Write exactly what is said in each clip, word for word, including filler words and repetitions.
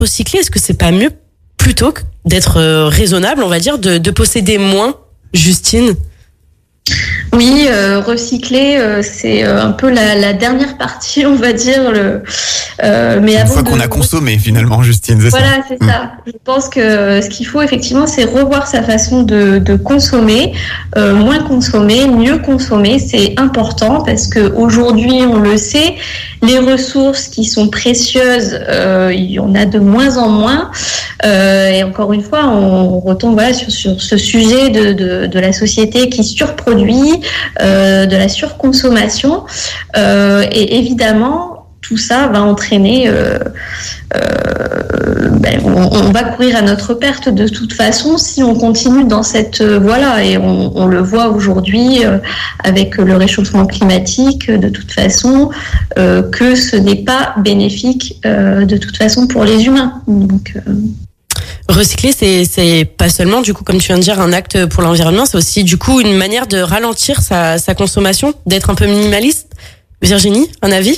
recycler, est-ce que c'est pas mieux plutôt que d'être euh, raisonnable, on va dire, de, de posséder moins, Justine? Oui, euh, recycler, euh, c'est euh, un peu la, la dernière partie, on va dire. Le, euh, mais Une avant fois de... qu'on a consommé, finalement, Justine, c'est voilà, ça. c'est ça. Mmh. Je pense que ce qu'il faut, effectivement, c'est revoir sa façon de, de consommer. Euh, moins consommer, mieux consommer, c'est important parce qu'aujourd'hui, on le sait, les ressources qui sont précieuses, euh, il y en a de moins en moins. Euh, et encore une fois, on retombe voilà, sur, sur ce sujet de, de, de la société qui surproduit, euh, de la surconsommation. Euh, et évidemment, tout ça va entraîner... Euh, euh, ben, on, on va courir à notre perte de toute façon si on continue dans cette euh, voie-là. Et on, on le voit aujourd'hui euh, avec le réchauffement climatique, de toute façon, euh, que ce n'est pas bénéfique euh, de toute façon pour les humains. Donc... Euh... Recycler, c'est, c'est pas seulement, du coup, comme tu viens de dire, un acte pour l'environnement, c'est aussi, du coup, une manière de ralentir sa, sa consommation, d'être un peu minimaliste. Virginie, un avis?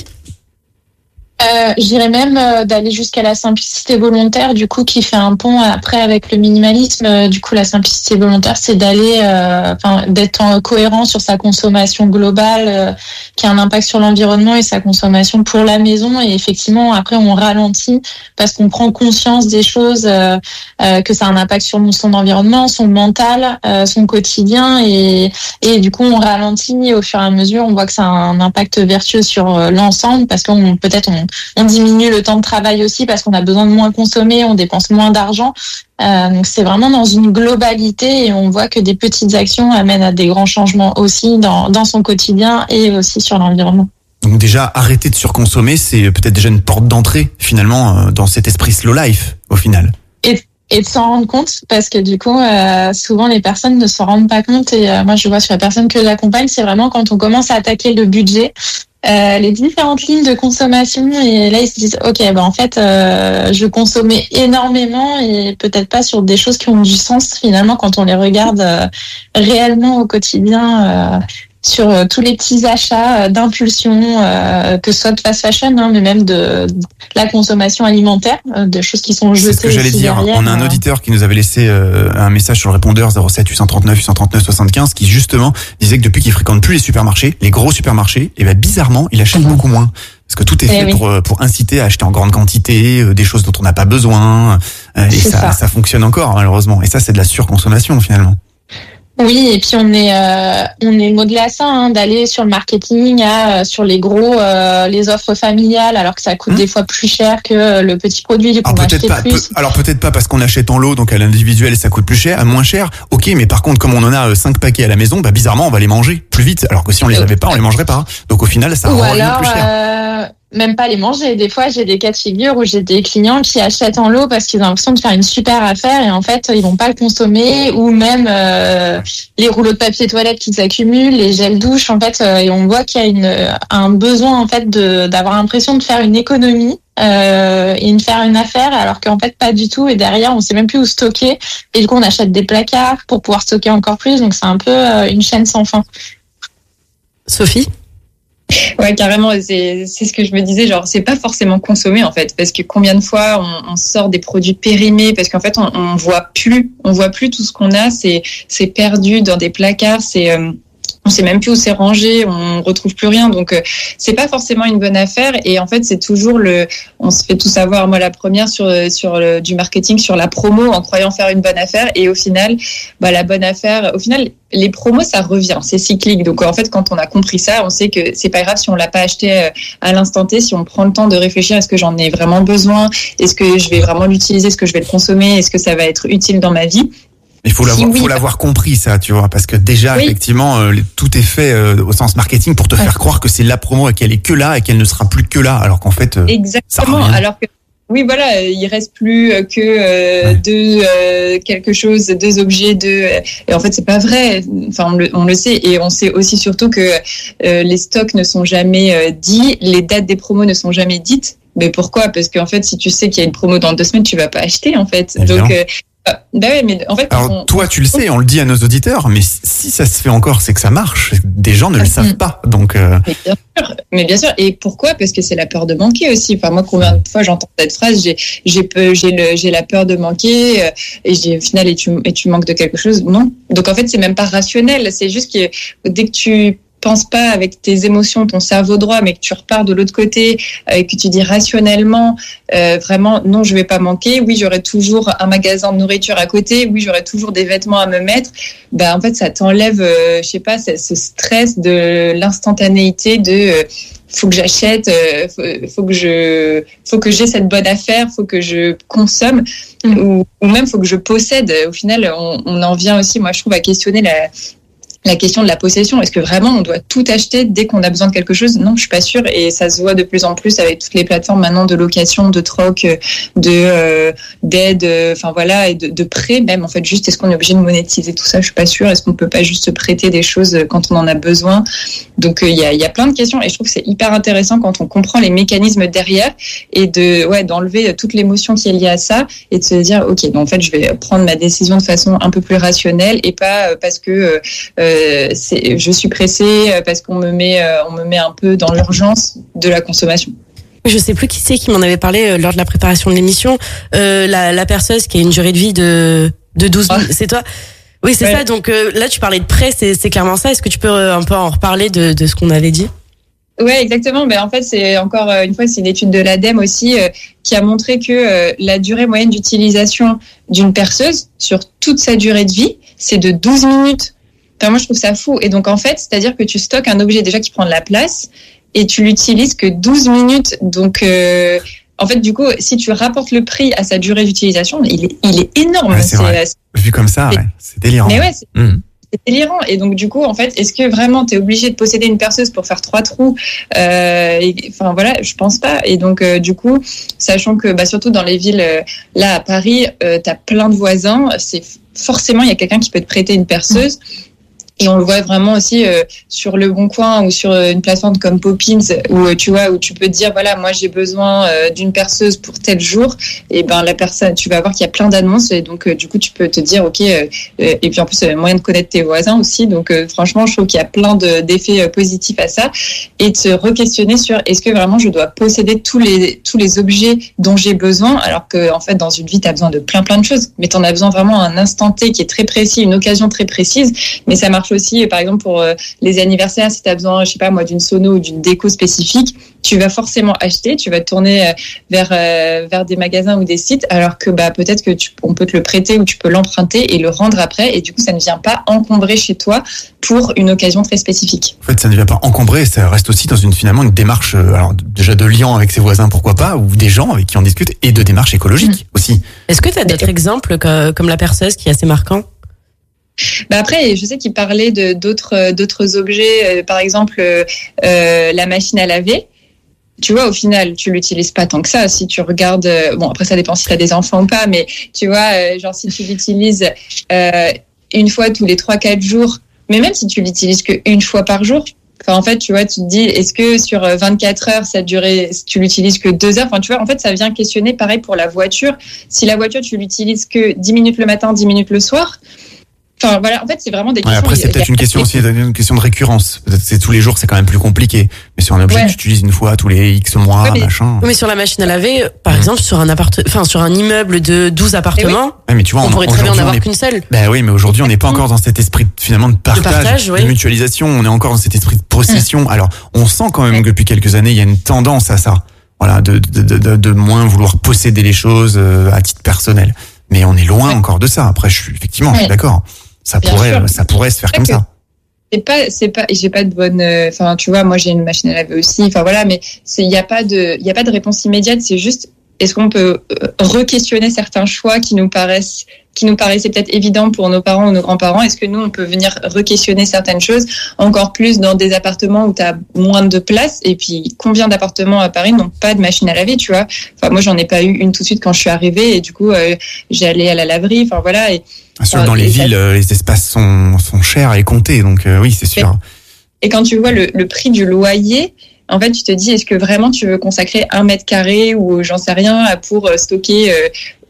Euh, je dirais même euh, d'aller jusqu'à la simplicité volontaire, du coup, qui fait un pont après avec le minimalisme. Euh, du coup, la simplicité volontaire, c'est d'aller, euh, enfin, d'être en, cohérent sur sa consommation globale, euh, qui a un impact sur l'environnement et sa consommation pour la maison. Et effectivement, après, on ralentit parce qu'on prend conscience des choses, euh, euh, que ça a un impact sur son environnement, son mental, euh, son quotidien, et, et du coup, on ralentit au fur et à mesure. On voit que ça a un impact vertueux sur euh, l'ensemble parce qu'on peut-être on On diminue le temps de travail aussi parce qu'on a besoin de moins consommer, on dépense moins d'argent. Euh, donc c'est vraiment dans une globalité et on voit que des petites actions amènent à des grands changements aussi dans, dans son quotidien et aussi sur l'environnement. Donc déjà, arrêter de surconsommer, c'est peut-être déjà une porte d'entrée finalement dans cet esprit slow life au final. Et Et de s'en rendre compte, parce que du coup, euh, souvent les personnes ne s'en rendent pas compte. Et euh, moi, je vois sur la personne que j'accompagne, c'est vraiment quand on commence à attaquer le budget, euh, les différentes lignes de consommation. Et là, ils se disent, ok, ben en fait, euh, je consommais énormément et peut-être pas sur des choses qui ont du sens finalement quand on les regarde euh, réellement au quotidien. Euh, sur euh, tous les petits achats euh, d'impulsion, euh, que ce soit de fast fashion, hein, mais même de, de la consommation alimentaire, euh, de choses qui sont jetées. C'est ce que j'allais dire. Derrière. On a un auditeur qui nous avait laissé euh, un message sur le répondeur zéro sept huit cent trente-neuf huit cent trente-neuf soixante-quinze qui justement disait que depuis qu'il fréquente plus les supermarchés, les gros supermarchés, et ben bizarrement, il achète mmh. beaucoup moins. Parce que tout est fait eh oui. pour pour inciter à acheter en grande quantité, euh, des choses dont on n'a pas besoin, euh, et ça, ça ça fonctionne encore malheureusement. Et ça, c'est de la surconsommation finalement. Oui, et puis on est euh, on est modelé à ça, hein, d'aller sur le marketing, à, euh, sur les gros, euh, les offres familiales, alors que ça coûte mmh. des fois plus cher que le petit produit qu'on va acheter pas, plus. Peut, alors peut-être pas parce qu'on achète en lot, donc à l'individuel ça coûte plus cher, à moins cher. Ok, mais par contre comme on en a cinq paquets à la maison, bah bizarrement on va les manger plus vite, alors que si on les avait pas, on les mangerait pas. Donc au final ça revient plus cher. Euh... Même pas les manger. Des fois, j'ai des cas de figure où j'ai des clients qui achètent en lot parce qu'ils ont l'impression de faire une super affaire et en fait, ils vont pas le consommer, ou même euh, les rouleaux de papier toilette qui s'accumulent, les gels douche, en fait, euh, et on voit qu'il y a une, un besoin en fait de d'avoir l'impression de faire une économie euh, et de faire une affaire, alors qu'en fait pas du tout. Et derrière, on sait même plus où stocker. Et du coup, on achète des placards pour pouvoir stocker encore plus. Donc c'est un peu euh, une chaîne sans fin. Sophie? Ouais, carrément, c'est, c'est ce que je me disais, genre, c'est pas forcément consommer, en fait, parce que combien de fois on, on sort des produits périmés, parce qu'en fait, on, on voit plus, on voit plus tout ce qu'on a, c'est, c'est perdu dans des placards, c'est, euh, on sait même plus où c'est rangé, on retrouve plus rien, donc euh, c'est pas forcément une bonne affaire. Et en fait c'est toujours le, on se fait tout savoir, moi la première sur sur le, du marketing, sur la promo, en croyant faire une bonne affaire, et au final, bah la bonne affaire, au final les promos ça revient, c'est cyclique. Donc en fait quand on a compris ça, on sait que c'est pas grave si on l'a pas acheté à l'instant T, si on prend le temps de réfléchir, est-ce que j'en ai vraiment besoin, est-ce que je vais vraiment l'utiliser, est-ce que je vais le consommer, est-ce que ça va être utile dans ma vie. Il faut l'avoir, oui, faut l'avoir compris ça, tu vois, parce que déjà oui. effectivement euh, tout est fait euh, au sens marketing pour te ouais. faire croire que c'est la promo et qu'elle est que là et qu'elle ne sera plus que là, alors qu'en fait euh, exactement. Ça alors que oui, voilà, il reste plus que euh, ouais. deux euh, quelque chose, deux objets, deux. Et en fait, c'est pas vrai. Enfin, on le, on le sait, et on sait aussi surtout que euh, les stocks ne sont jamais euh, dits, les dates des promos ne sont jamais dites. Mais pourquoi ? Parce qu'en fait, si tu sais qu'il y a une promo dans deux semaines, tu vas pas acheter en fait. Évidemment. Donc euh, Bah ouais, mais en fait. Alors on, toi, tu le sais, on le dit à nos auditeurs, mais si ça se fait encore, c'est que ça marche. Des gens ne le savent pas, donc. Euh... Mais bien sûr, mais bien sûr. Et pourquoi ? Parce que c'est la peur de manquer aussi. Enfin, moi, combien de fois j'entends cette phrase ? J'ai, j'ai, peu, j'ai le, j'ai la peur de manquer. Euh, et j'ai, au final, et tu, et tu manques de quelque chose ? Non. Donc en fait, c'est même pas rationnel. C'est juste que dès que tu penses pas avec tes émotions, ton cerveau droit, mais que tu repars de l'autre côté, euh, et que tu dis rationnellement, euh, vraiment, non, je vais pas manquer. Oui, j'aurai toujours un magasin de nourriture à côté. Oui, j'aurai toujours des vêtements à me mettre. Bah, en fait, ça t'enlève, euh, je sais pas, ce, ce stress de l'instantanéité de, euh, faut que j'achète, euh, faut, faut que je, faut que j'ai cette bonne affaire, faut que je consomme, mmh. ou, ou même faut que je possède. Au final, on, on en vient aussi, moi, je trouve, à questionner la, la question de la possession. Est-ce que vraiment on doit tout acheter dès qu'on a besoin de quelque chose ? Non, je suis pas sûre, et ça se voit de plus en plus avec toutes les plateformes maintenant de location, de troc, de euh, d'aide, enfin voilà, et de, de prêt même. En fait, juste est-ce qu'on est obligé de monétiser tout ça ? Je suis pas sûre. Est-ce qu'on peut pas juste se prêter des choses quand on en a besoin ? Donc il euh, y a il y a plein de questions, et je trouve que c'est hyper intéressant quand on comprend les mécanismes derrière, et de ouais d'enlever toute l'émotion qui est liée à ça, et de se dire ok, donc en fait je vais prendre ma décision de façon un peu plus rationnelle, et pas euh, parce que euh, c'est, je suis pressée, parce qu'on me met, on me met un peu dans l'urgence de la consommation. Je sais plus qui c'est qui m'en avait parlé euh, lors de la préparation de l'émission. Euh, la, la perceuse qui a une durée de vie de, de douze minutes. C'est toi? Oui, c'est ouais. ça. Donc euh, là, tu parlais de prêt, c'est, c'est clairement ça. Est-ce que tu peux euh, un peu en reparler de, de ce qu'on avait dit? Ouais, exactement. Ben en fait, c'est encore une fois, c'est une étude de l'ADEME aussi euh, qui a montré que euh, la durée moyenne d'utilisation d'une perceuse sur toute sa durée de vie, c'est de douze minutes. Enfin, moi, je trouve ça fou. Et donc, en fait, c'est-à-dire que tu stockes un objet déjà qui prend de la place et tu l'utilises que douze minutes. Donc, euh, en fait, du coup, si tu rapportes le prix à sa durée d'utilisation, il est, il est énorme. Ouais, c'est vrai. C'est... Vu comme ça, ouais, c'est délirant. Mais ouais, c'est... Mmh. C'est délirant. Et donc, du coup, en fait, est-ce que vraiment tu es obligé de posséder une perceuse pour faire trois trous ? euh, et, Enfin, voilà, je pense pas. Et donc, euh, du coup, sachant que, bah, surtout dans les villes, euh, là, à Paris, euh, tu as plein de voisins, c'est forcément, il y a quelqu'un qui peut te prêter une perceuse. Et on le voit vraiment aussi euh, sur Le Bon Coin ou sur euh, une plateforme comme Poppins, où euh, tu vois, où tu peux te dire voilà, moi j'ai besoin euh, d'une perceuse pour tel jour, et ben la personne, tu vas voir qu'il y a plein d'annonces, et donc euh, du coup tu peux te dire ok, euh, euh, et puis en plus il y a moyen de connaître tes voisins aussi, donc euh, franchement je trouve qu'il y a plein de, d'effets euh, positifs à ça, et de se re-questionner sur est-ce que vraiment je dois posséder tous les tous les objets dont j'ai besoin, alors que en fait dans une vie tu as besoin de plein plein de choses, mais tu en as besoin vraiment à un instant T qui est très précis, une occasion très précise, mais ça marche aussi, par exemple, pour euh, les anniversaires, si tu as besoin, je sais pas moi, d'une sono ou d'une déco spécifique, tu vas forcément acheter, tu vas te tourner euh, vers euh, vers des magasins ou des sites, alors que bah peut-être que tu, on peut te le prêter ou tu peux l'emprunter et le rendre après, et du coup ça ne vient pas encombrer chez toi pour une occasion très spécifique. En fait, ça ne vient pas encombrer, ça reste aussi dans une finalement une démarche, euh, alors déjà de lien avec ses voisins, pourquoi pas, ou des gens avec qui on discute, et de démarche écologique mmh. aussi. Est-ce que tu as d'autres exemples que, comme la perceuse qui est assez marquant? Bah après, je sais qu'il parlait de d'autres d'autres objets, euh, par exemple euh, euh, la machine à laver. Tu vois, au final, tu l'utilises pas tant que ça. Si tu regardes, euh, bon après ça dépend si tu as des enfants ou pas, mais tu vois, euh, genre si tu l'utilises euh, une fois tous les trois quatre jours, mais même si tu l'utilises que une fois par jour. Enfin, en fait, tu vois, tu te dis, est-ce que sur vingt-quatre heures, ça durait, si tu l'utilises que deux heures, enfin, tu vois, en fait, ça vient questionner, pareil pour la voiture. Si la voiture, tu l'utilises que dix minutes le matin, dix minutes le soir. Enfin, voilà, en fait, c'est vraiment des questions. Ouais, après, c'est peut-être une question aussi, une question de récurrence. Peut-être c'est tous les jours, c'est quand même plus compliqué. Mais sur un objet ouais. que tu utilises une fois tous les X mois, ouais, mais, machin. Mais sur la machine à laver, par mmh. exemple, sur un appart, enfin, sur un immeuble de douze appartements, oui. ouais, mais tu vois, on, on pourrait très bien en avoir est... qu'une seule. Ben oui, mais aujourd'hui, on n'est pas encore dans cet esprit, finalement, de partage, de, partage, ouais. de mutualisation. On est encore dans cet esprit de possession. Mmh. Alors, on sent quand même ouais. que depuis quelques années, il y a une tendance à ça. Voilà, de, de, de, de, de moins vouloir posséder les choses à titre personnel. Mais on est loin ouais. encore de ça. Après, je suis, effectivement, ouais. je suis d'accord. Ça Bien pourrait, sûr. ça pourrait se faire comme ça. C'est pas, c'est pas, j'ai pas de bonne, enfin, euh, tu vois, moi j'ai une machine à laver aussi, enfin voilà, mais c'est, il y a pas de, il y a pas de réponse immédiate, c'est juste, est-ce qu'on peut euh, re-questionner certains choix qui nous paraissent, qui nous paraissaient peut-être évidents pour nos parents ou nos grands-parents, est-ce que nous on peut venir re-questionner certaines choses, encore plus dans des appartements où tu as moins de place, et puis combien d'appartements à Paris n'ont pas de machine à laver, tu vois, enfin moi j'en ai pas eu une tout de suite quand je suis arrivée, et du coup euh, j'allais à la laverie, enfin voilà, et Sûr, dans les villes, ça... les espaces sont, sont chers et comptés, donc euh, oui, c'est sûr. Et quand tu vois le, le prix du loyer, en fait, tu te dis, est-ce que vraiment tu veux consacrer un mètre carré ou j'en sais rien pour stocker euh,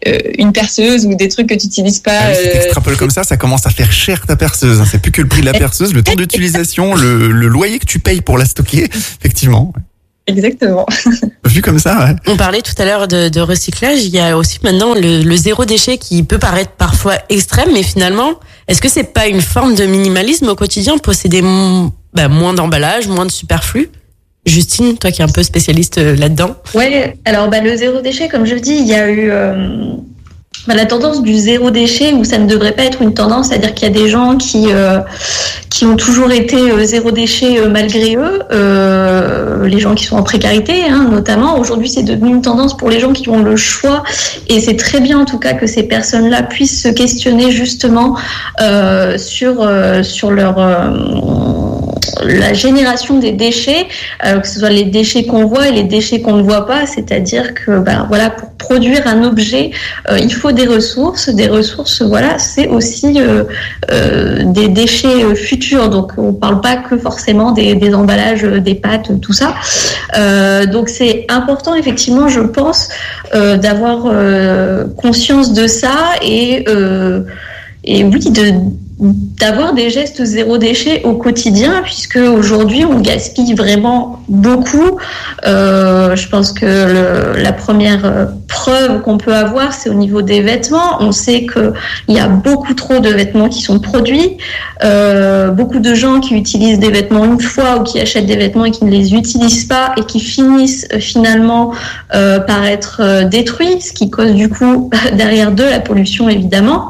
euh, une perceuse ou des trucs que tu n'utilises pas. Ah oui, si t'extrapoles euh... comme ça, ça commence à faire cher ta perceuse. C'est plus que le prix de la perceuse, le temps d'utilisation, le, le loyer que tu payes pour la stocker, effectivement. Exactement. Vu comme ça, ouais. On parlait tout à l'heure de, de recyclage. Il y a aussi maintenant le, le zéro déchet qui peut paraître parfois extrême, mais finalement, est-ce que c'est pas une forme de minimalisme au quotidien, posséder m- bah, moins d'emballage, moins de superflu? Justine, toi qui es un peu spécialiste là-dedans. Ouais, alors bah, le zéro déchet, comme je le dis, il y a eu euh, bah, la tendance du zéro déchet où ça ne devrait pas être une tendance, c'est-à-dire qu'il y a des gens qui euh, qui ont toujours été euh, zéro déchet euh, malgré eux, euh, les gens qui sont en précarité hein, notamment. Aujourd'hui, c'est devenu une tendance pour les gens qui ont le choix et c'est très bien en tout cas que ces personnes-là puissent se questionner justement euh, sur euh, sur leur euh, la génération des déchets, euh, que ce soit les déchets qu'on voit et les déchets qu'on ne voit pas, c'est-à-dire que ben voilà, pour produire un objet, euh, il faut des ressources, des ressources, voilà, c'est aussi euh, euh, des déchets futurs. Donc on parle pas que forcément des, des emballages, des pâtes, tout ça. Euh, donc c'est important effectivement, je pense, euh, d'avoir euh, conscience de ça et euh, et oui de d'avoir des gestes zéro déchet au quotidien, puisque aujourd'hui on gaspille vraiment beaucoup. Euh, je pense que le, la première preuve qu'on peut avoir, c'est au niveau des vêtements. On sait qu'il y a beaucoup trop de vêtements qui sont produits, euh, beaucoup de gens qui utilisent des vêtements une fois ou qui achètent des vêtements et qui ne les utilisent pas et qui finissent euh, finalement euh, par être euh, détruits, ce qui cause du coup derrière d'eux la pollution évidemment.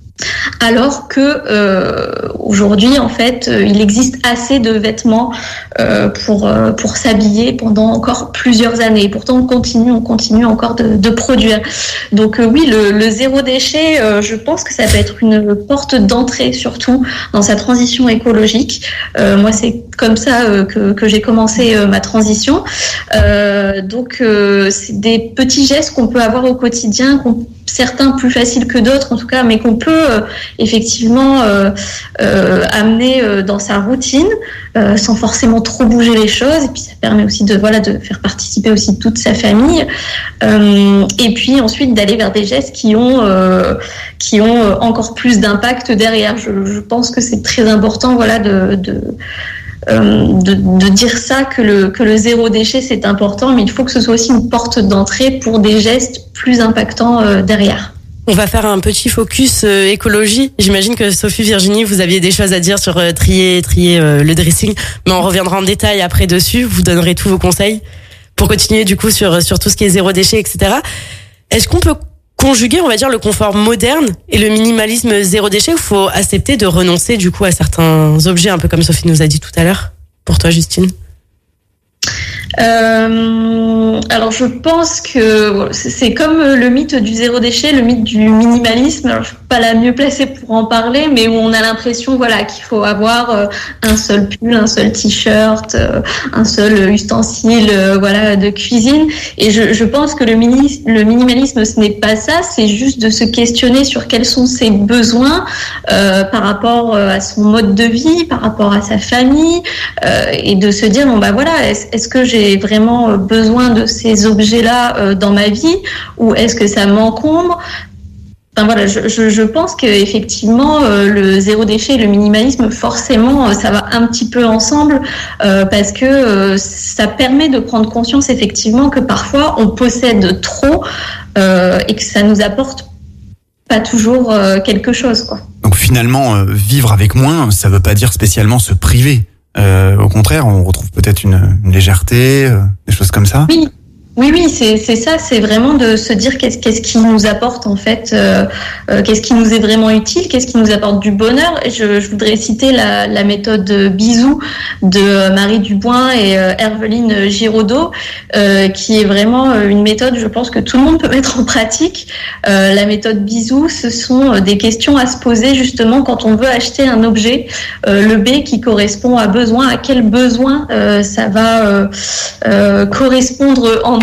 Alors que euh, aujourd'hui, en fait, euh, il existe assez de vêtements euh, pour euh, pour s'habiller pendant encore plusieurs années. Et pourtant, on continue, on continue encore de, de produire. Donc euh, oui, le, le zéro déchet, euh, je pense que ça peut être une porte d'entrée, surtout dans sa transition écologique. Euh, moi, c'est comme ça euh, que que j'ai commencé euh, ma transition. Euh, donc, euh, c'est des petits gestes qu'on peut avoir au quotidien, qu'on certains plus faciles que d'autres en tout cas, mais qu'on peut euh, effectivement euh, euh, amener euh, dans sa routine euh, sans forcément trop bouger les choses. Et puis ça permet aussi de voilà de faire participer aussi toute sa famille. Euh, et puis ensuite d'aller vers des gestes qui ont euh, qui ont encore plus d'impact derrière. Je, je pense que c'est très important voilà de, de Euh, de, de dire ça, que le, que le zéro déchet c'est important, mais il faut que ce soit aussi une porte d'entrée pour des gestes plus impactants euh, derrière. On va faire un petit focus euh, écologie. J'imagine que Sophie, Virginie, vous aviez des choses à dire sur euh, trier, trier euh, le dressing, mais on reviendra en détail après dessus. Vous donnerez tous vos conseils pour continuer du coup sur, sur tout ce qui est zéro déchet, et cetera. Est-ce qu'on peut conjuguer, on va dire, le confort moderne et le minimalisme zéro déchet, ou faut accepter de renoncer du coup à certains objets, un peu comme Sophie nous a dit tout à l'heure? Pour toi, Justine? Euh, alors je pense que c'est comme le mythe du zéro déchet, le mythe du minimalisme. Alors, je suis pas la mieux placée pour en parler, mais où on a l'impression voilà qu'il faut avoir un seul pull, un seul t-shirt, un seul ustensile voilà de cuisine. Et je, je pense que le, mini, le minimalisme ce n'est pas ça, c'est juste de se questionner sur quels sont ses besoins euh, par rapport à son mode de vie, par rapport à sa famille, euh, et de se dire bon bah voilà, est-ce, est-ce que j'ai vraiment besoin de ces objets-là dans ma vie, ou est-ce que ça m'encombre? Enfin, voilà, je, je, je pense qu'effectivement, euh, le zéro déchet et le minimalisme, forcément, ça va un petit peu ensemble euh, parce que euh, ça permet de prendre conscience effectivement que parfois on possède trop euh, et que ça nous apporte pas toujours euh, quelque chose, quoi. Donc finalement, euh, vivre avec moins, ça veut pas dire spécialement se priver. Euh, au contraire, on retrouve peut-être une, une légèreté, euh, des choses comme ça. Oui. Oui, oui, c'est, c'est ça, c'est vraiment de se dire qu'est-ce, qu'est-ce qui nous apporte en fait, euh, euh, qu'est-ce qui nous est vraiment utile, qu'est-ce qui nous apporte du bonheur. Et je, je voudrais citer la, la méthode Bisou de Marie Dubois et euh, Herveline Giraudot, euh, qui est vraiment une méthode, je pense, que tout le monde peut mettre en pratique. Euh, la méthode Bisou, ce sont des questions à se poser justement quand on veut acheter un objet. Euh, le B qui correspond à besoin, à quel besoin euh, ça va euh, euh, correspondre en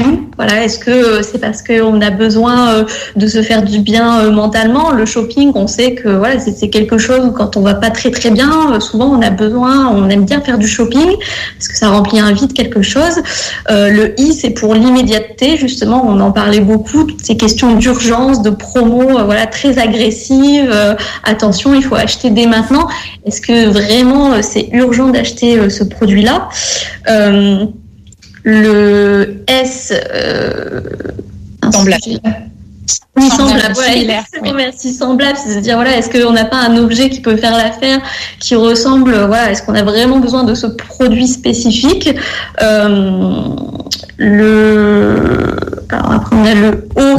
nous. Voilà, est-ce que c'est parce qu'on a besoin de se faire du bien mentalement? Le shopping, on sait que voilà, c'est, c'est quelque chose où quand on va pas très très bien, souvent on a besoin, on aime bien faire du shopping parce que ça remplit un vide, quelque chose. Euh, le I, c'est pour l'immédiateté, justement, on en parlait beaucoup, toutes ces questions d'urgence, de promo, euh, voilà, très agressives. Euh, attention, il faut acheter dès maintenant. Est-ce que vraiment c'est urgent d'acheter euh, ce produit-là? euh, Le S, euh, semblable. Oui, semblable, voilà, oui. Merci, semblable, c'est-à-dire, voilà, est-ce qu'on n'a pas un objet qui peut faire l'affaire, qui ressemble, voilà, est-ce qu'on a vraiment besoin de ce produit spécifique? euh, Le, alors après on a le O,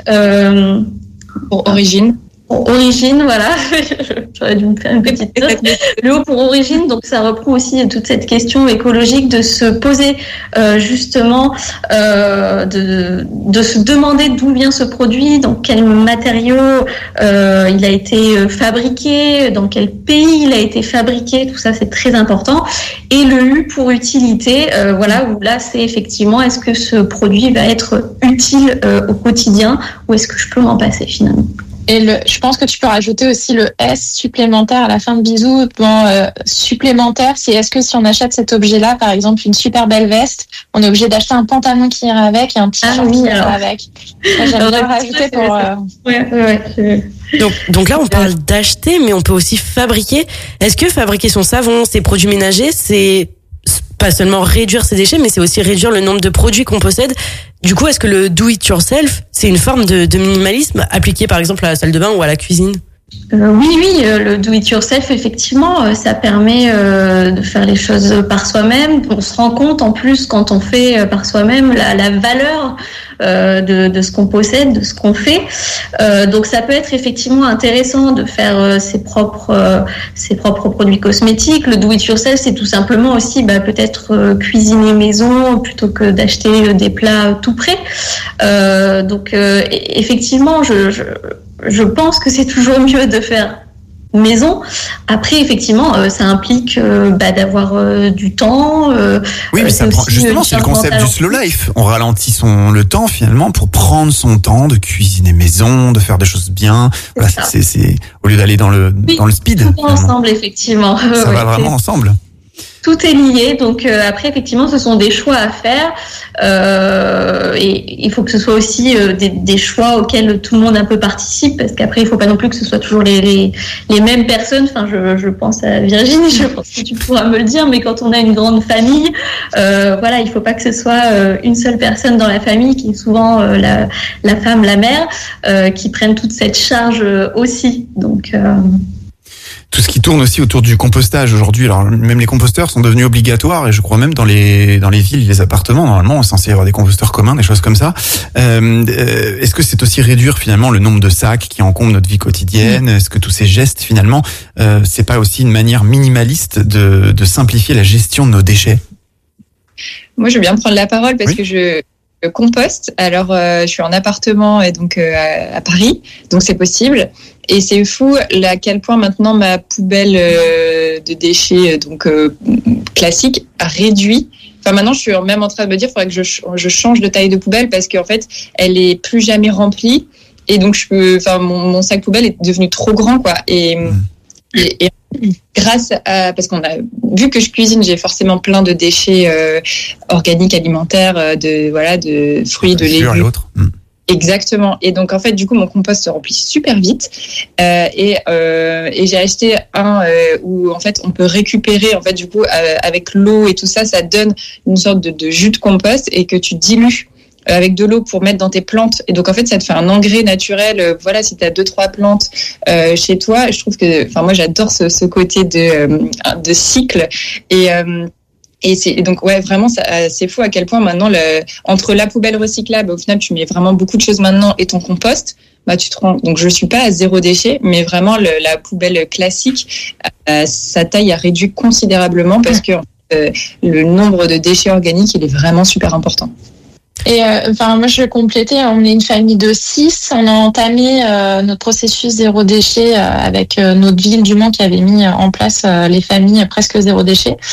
euh, pour origine. Pour origine, voilà. J'aurais dû me faire une petite note. Le O pour origine, donc ça reprend aussi toute cette question écologique de se poser euh, justement, euh, de, de se demander d'où vient ce produit, dans quel matériau euh, il a été fabriqué, dans quel pays il a été fabriqué, tout ça c'est très important. Et le U pour utilité, euh, voilà, où là c'est effectivement, est-ce que ce produit va être utile euh, au quotidien ou est-ce que je peux m'en passer finalement? Et le, je pense que tu peux rajouter aussi le S supplémentaire à la fin de bisous. Bon, euh, supplémentaire, c'est est-ce que si on achète cet objet-là, par exemple une super belle veste, on est obligé d'acheter un pantalon qui ira avec et un t-shirt ah, oui, qui ira avec. Moi, j'aime bien rajouter pour. Euh... Ouais, ouais. Donc, donc là, on parle d'acheter, mais on peut aussi fabriquer. Est-ce que fabriquer son savon, ses produits ménagers, c'est pas seulement réduire ses déchets, mais c'est aussi réduire le nombre de produits qu'on possède? Du coup, est-ce que le do it yourself, c'est une forme de, de minimalisme appliqué par exemple à la salle de bain ou à la cuisine? Euh, oui, oui, euh, le do it yourself, effectivement, euh, ça permet euh, de faire les choses par soi-même. On se rend compte en plus quand on fait euh, par soi-même la, la valeur euh, de, de ce qu'on possède, de ce qu'on fait. Euh, donc ça peut être effectivement intéressant de faire euh, ses propres euh, ses propres produits cosmétiques. Le do it yourself, c'est tout simplement aussi bah, peut-être euh, cuisiner maison plutôt que d'acheter des plats tout prêts. Euh, donc euh, effectivement, je, je Je pense que c'est toujours mieux de faire maison. Après, effectivement, euh, ça implique euh, bah, d'avoir euh, du temps. Euh, oui, mais ça prend, justement, c'est le concept du slow life. On ralentit son le temps finalement pour prendre son temps de cuisiner maison, de faire des choses bien. C'est voilà, c'est, c'est au lieu d'aller dans le oui, dans le speed. Tout ensemble, effectivement. Ça ouais, va vraiment c'est... ensemble. Tout est lié, donc euh, après effectivement ce sont des choix à faire euh, et il faut que ce soit aussi euh, des, des choix auxquels tout le monde un peu participe parce qu'après il faut pas non plus que ce soit toujours les les, les mêmes personnes. Enfin je, je pense à Virginie, je pense que tu pourras me le dire, mais quand on a une grande famille, euh, voilà il faut pas que ce soit euh, une seule personne dans la famille qui est souvent euh, la la femme, la mère, euh, qui prennent toute cette charge euh, aussi. Donc euh, tout ce qui tourne aussi autour du compostage aujourd'hui. Alors même les composteurs sont devenus obligatoires et je crois même dans les dans les villes, les appartements normalement on est censé y avoir des composteurs communs, des choses comme ça. Euh, est-ce que c'est aussi réduire finalement le nombre de sacs qui encombrent notre vie quotidienne? Est-ce que tous ces gestes finalement euh, c'est pas aussi une manière minimaliste de de simplifier la gestion de nos déchets? Moi je veux bien prendre la parole parce oui. que je composte. Alors euh, je suis en appartement et donc euh, à, à Paris, donc c'est possible. Et c'est fou à quel point maintenant ma poubelle euh, de déchets donc euh, classique a réduit. Enfin maintenant je suis même en train de me dire il faudrait que je, je change de taille de poubelle parce qu'en fait elle est plus jamais remplie et donc je peux. Enfin mon, mon sac poubelle est devenu trop grand quoi et et, et grâce à parce qu'on a vu que je cuisine, j'ai forcément plein de déchets euh, organiques alimentaires, euh, de voilà de fruits, de légumes. Et autres. Mmh. Exactement. Et donc en fait, du coup, mon compost se remplit super vite. Euh, et euh, et j'ai acheté un euh, où en fait on peut récupérer en fait du coup euh, avec l'eau et tout ça, ça donne une sorte de, de jus de compost et que tu dilues avec de l'eau pour mettre dans tes plantes. Et donc, en fait, ça te fait un engrais naturel. Euh, voilà, si tu as deux, trois plantes euh, chez toi, je trouve que, enfin, moi, j'adore ce, ce côté de, euh, de cycle. Et, euh, et c'est et donc, ouais, vraiment, ça, c'est fou à quel point maintenant, le, entre la poubelle recyclable, au final, tu mets vraiment beaucoup de choses maintenant et ton compost, bah, tu te rends. Donc, je suis pas à zéro déchet, mais vraiment, le, la poubelle classique, euh, sa taille a réduit considérablement parce que euh, le nombre de déchets organiques, il est vraiment super important. Et euh, enfin, moi, je vais compléter. On est une famille de six. On a entamé euh, notre processus zéro déchet euh, avec euh, notre ville du Mans qui avait mis en place euh, les familles presque zéro déchet.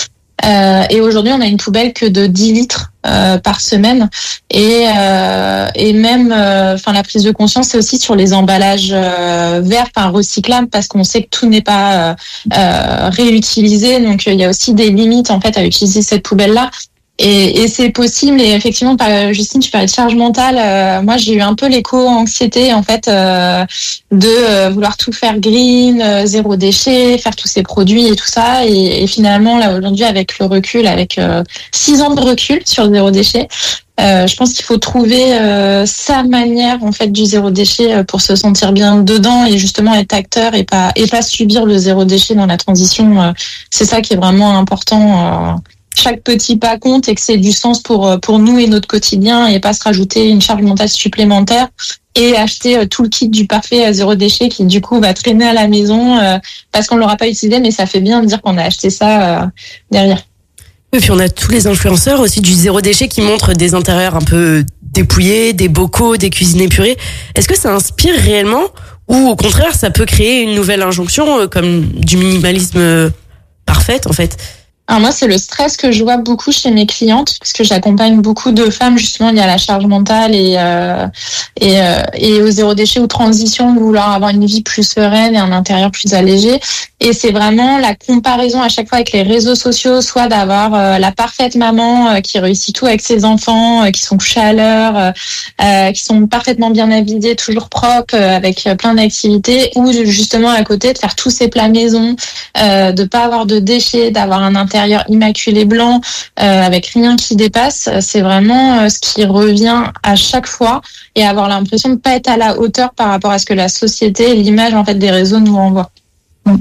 Euh, et aujourd'hui, on a une poubelle que de dix litres euh, par semaine. Et, euh, et même, enfin, euh, la prise de conscience, c'est aussi sur les emballages euh, verts, enfin recyclables, parce qu'on sait que tout n'est pas euh, euh, réutilisé. Donc, il y a aussi des limites en fait à utiliser cette poubelle-là. Et, et c'est possible. Et effectivement, Justine, tu parlais de charge mentale. Euh, moi, j'ai eu un peu l'éco-anxiété en fait euh, de euh, vouloir tout faire green, euh, zéro déchet, faire tous ces produits et tout ça. Et, et finalement, là aujourd'hui, avec le recul, avec euh, six ans de recul sur zéro déchet, euh, je pense qu'il faut trouver euh, sa manière en fait du zéro déchet pour se sentir bien dedans et justement être acteur et pas et pas subir le zéro déchet dans la transition. Euh, c'est ça qui est vraiment important. Euh, chaque petit pas compte et que c'est du sens pour pour nous et notre quotidien et pas se rajouter une charge mentale supplémentaire et acheter tout le kit du parfait à zéro déchet qui du coup va traîner à la maison euh, parce qu'on l'aura pas utilisé, mais ça fait bien de dire qu'on a acheté ça euh, derrière. Et puis on a tous les influenceurs aussi du zéro déchet qui montrent des intérieurs un peu dépouillés, des bocaux, des cuisines épurées. Est-ce que ça inspire réellement ou au contraire ça peut créer une nouvelle injonction euh, comme du minimalisme euh, parfait en fait? Alors moi, c'est le stress que je vois beaucoup chez mes clientes, parce que j'accompagne beaucoup de femmes justement liées à la charge mentale et euh, et, euh, et au zéro déchet ou transition, de vouloir avoir une vie plus sereine et un intérieur plus allégé. Et c'est vraiment la comparaison à chaque fois avec les réseaux sociaux, soit d'avoir euh, la parfaite maman euh, qui réussit tout avec ses enfants, euh, qui sont couchés à l'heure, euh, qui sont parfaitement bien habillés, toujours propres, euh, avec plein d'activités, ou justement à côté de faire tous ces plats maison, euh, de pas avoir de déchets, d'avoir un intérieur immaculé blanc, euh, avec rien qui dépasse. C'est vraiment euh, ce qui revient à chaque fois et avoir l'impression de pas être à la hauteur par rapport à ce que la société et l'image en fait des réseaux nous renvoient. Mm.